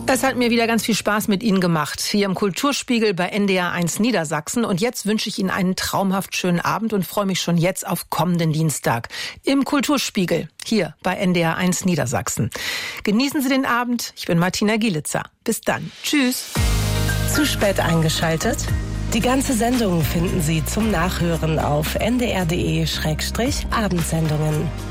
Es hat mir wieder ganz viel Spaß mit Ihnen gemacht, hier im Kulturspiegel bei NDR 1 Niedersachsen. Und jetzt wünsche ich Ihnen einen traumhaft schönen Abend und freue mich schon jetzt auf kommenden Dienstag im Kulturspiegel hier bei NDR 1 Niedersachsen. Genießen Sie den Abend. Ich bin Martina Gielitzer. Bis dann. Tschüss. Zu spät eingeschaltet? Die ganze Sendung finden Sie zum Nachhören auf ndr.de/abendsendungen.